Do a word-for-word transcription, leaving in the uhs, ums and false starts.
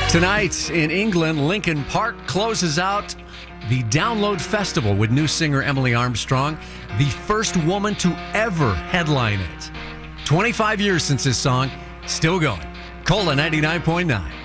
Tonight in England, Lincoln Park closes out the Download Festival with new singer Emily Armstrong, the first woman to ever headline it. twenty-five years since this song, still going. Cola ninety-nine point nine.